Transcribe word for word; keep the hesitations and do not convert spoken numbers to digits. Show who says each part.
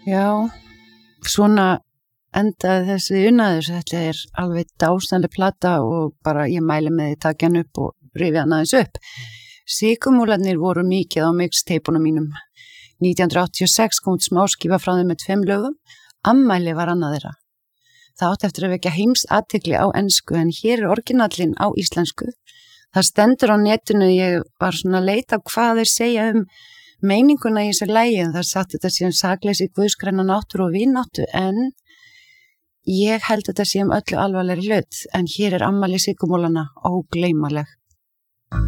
Speaker 1: Já, svona endaði þessi unaður, þetta er alveg dásamleg plata og bara ég mæli með því taka hann upp og rifja hann aðeins upp. Sykurmúlarnir voru mikið á mixteipunum mínum. nítján hundruð áttatíu og sex kom út smáskífa frá þeim með tveim lögum, Ammæli var annað þeirra. Það átti eftir að vekja heims athygli á ensku en hér er orginallinn á íslensku. Það stendur á netinu, ég var svona að leita hvað þeir segja um meininguna í þessu lagi en það er sagt þetta sé um sakleysi, guðskræna náttúru og vináttu en ég held þetta sé um öllu alvarlegri hlut en hér er Ammæli sykurmúlanna ógleymanleg.